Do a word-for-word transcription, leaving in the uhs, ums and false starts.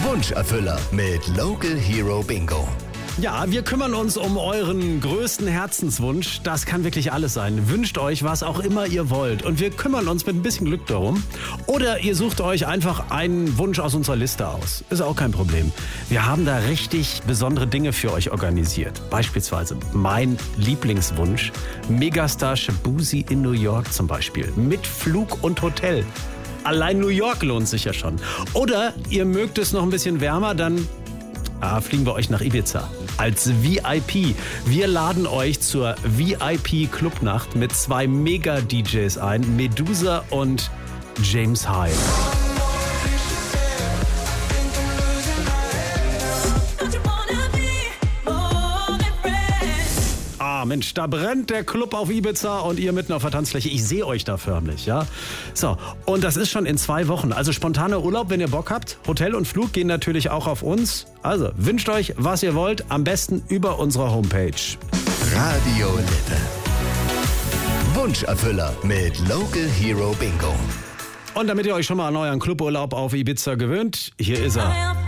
Wunscherfüller mit Local Hero Bingo. Ja, wir kümmern uns um euren größten Herzenswunsch. Das kann wirklich alles sein. Wünscht euch, was auch immer ihr wollt. Und wir kümmern uns mit ein bisschen Glück darum. Oder ihr sucht euch einfach einen Wunsch aus unserer Liste aus. Ist auch kein Problem. Wir haben da richtig besondere Dinge für euch organisiert. Beispielsweise mein Lieblingswunsch. Megastar Shaboozey in New York zum Beispiel. Mit Flug und Hotel. Allein New York lohnt sich ja schon. Oder ihr mögt es noch ein bisschen wärmer, dann ah, fliegen wir euch nach Ibiza. Als V I P. Wir laden euch zur V I P-Clubnacht mit zwei Mega-D Js ein. Medusa und James Hype. Ah, Mensch, da brennt der Club auf Ibiza und ihr mitten auf der Tanzfläche. Ich sehe euch da förmlich, ja. So, und das ist schon in zwei Wochen. Also spontaner Urlaub, wenn ihr Bock habt. Hotel und Flug gehen natürlich auch auf uns. Also, wünscht euch, was ihr wollt. Am besten über unsere Homepage. Radio Lippe. Wunscherfüller mit Local Hero Bingo. Und damit ihr euch schon mal an euren Cluburlaub auf Ibiza gewöhnt, hier ist er.